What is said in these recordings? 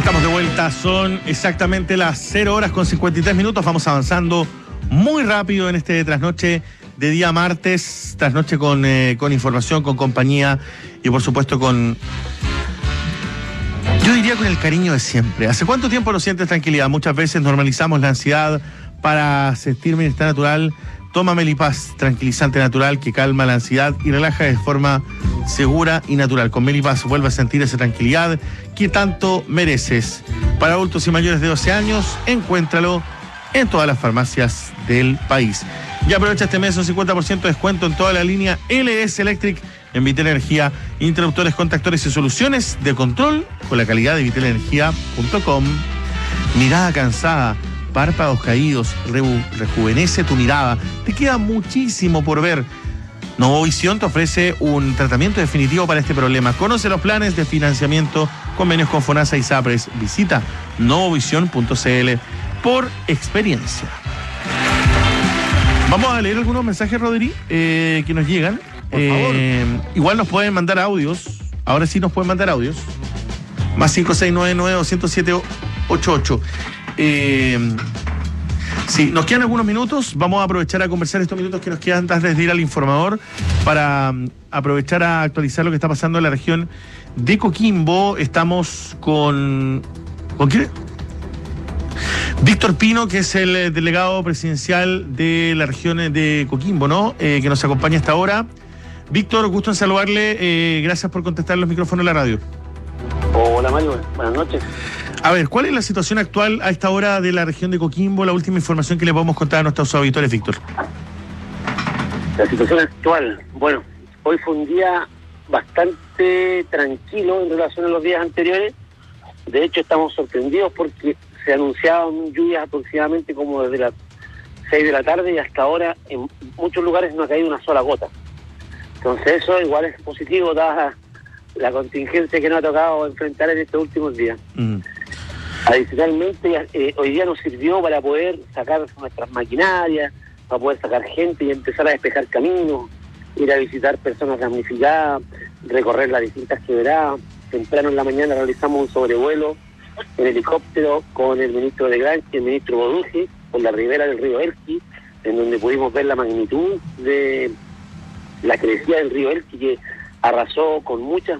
Estamos de vuelta, son exactamente las 0:53. Vamos avanzando muy rápido en este trasnoche de día martes, trasnoche con información, con compañía y por supuesto con, yo diría, con el cariño de siempre. ¿Hace cuánto tiempo no sientes tranquilidad? Muchas veces normalizamos la ansiedad para sentir bienestar natural. Toma Melipaz, tranquilizante natural que calma la ansiedad y relaja de forma segura y natural. Con Melipaz vuelve a sentir esa tranquilidad que tanto mereces. Para adultos y mayores de 12 años, encuéntralo en todas las farmacias del país. Y aprovecha este mes un 50% de descuento en toda la línea LS Electric en Vitel Energía, interruptores, contactores y soluciones de control con la calidad de vitelenergia.com. Mirada cansada, párpados caídos, rejuvenece tu mirada. Te queda muchísimo por ver. Novovisión te ofrece un tratamiento definitivo para este problema. Conoce los planes de financiamiento, convenios con FONASA y SAPRES. Visita novovision.cl por experiencia. Vamos a leer algunos mensajes, Rodri, que nos llegan. Por favor. Igual nos pueden mandar audios. Ahora sí nos pueden mandar audios. Más 5699-207-88. Sí, nos quedan algunos minutos. Vamos a aprovechar a conversar estos minutos que nos quedan antes de ir al informador para aprovechar a actualizar lo que está pasando en la región de Coquimbo. Estamos con quién? Víctor Pino, que es el delegado presidencial de la región de Coquimbo, ¿no? Que nos acompaña hasta ahora. Víctor, gusto en saludarle. Gracias por contestar los micrófonos de la radio. Hola Mario, buenas noches. A ver, ¿cuál es la situación actual a esta hora de la región de Coquimbo? La última información que le podemos contar a nuestros auditores, Víctor. La situación actual, bueno, hoy fue un día bastante tranquilo en relación a los días anteriores. De hecho, estamos sorprendidos porque se anunciaban lluvias aproximadamente como desde las 6 de la tarde y hasta ahora en muchos lugares no ha caído una sola gota. Entonces eso igual es positivo, dada la contingencia que nos ha tocado enfrentar en estos últimos días. Adicionalmente, hoy día nos sirvió para poder sacar nuestras maquinarias, para poder sacar gente y empezar a despejar caminos, ir a visitar personas damnificadas, recorrer las distintas quebradas. Temprano en la mañana realizamos un sobrevuelo en helicóptero con el ministro de Granchi y el ministro Boduji por la ribera del río Elqui, en donde pudimos ver la magnitud de la crecida del río Elqui, que arrasó con muchas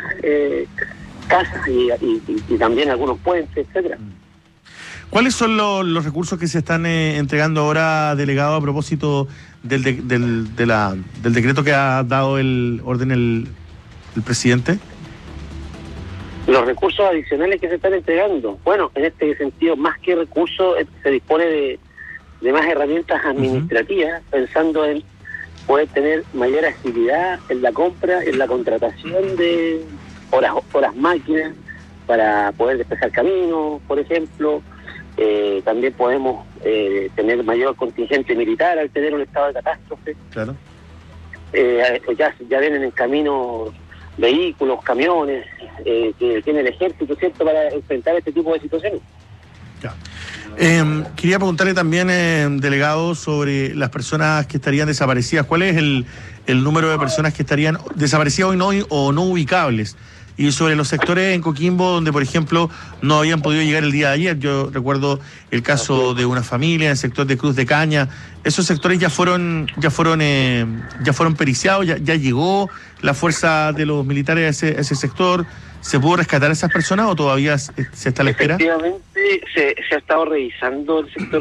casas y también algunos puentes, etcétera. ¿Cuáles son los recursos que se están entregando ahora, delegado, a propósito del decreto que ha dado el orden el presidente? Los recursos adicionales que se están entregando, bueno, en este sentido, más que recursos, se dispone de más herramientas administrativas, pensando en poder tener mayor agilidad en la compra, en la contratación de horas máquinas para poder despejar caminos, por ejemplo. También podemos tener mayor contingente militar al tener un estado de catástrofe. Claro. Ya vienen en camino vehículos, camiones que tiene el ejército, ¿cierto?, para enfrentar este tipo de situaciones. Ya. Quería preguntarle también, delegado, sobre las personas que estarían desaparecidas. ¿Cuál es el número de personas que estarían desaparecidas hoy o no ubicables? Y sobre los sectores en Coquimbo donde, por ejemplo, no habían podido llegar el día de ayer. Yo recuerdo el caso de una familia en el sector de Cruz de Caña. Esos sectores ya fueron periciados, ya llegó la fuerza de los militares a ese sector. ¿Se pudo rescatar a esas personas o todavía se está a la espera? Efectivamente, se ha estado revisando el sector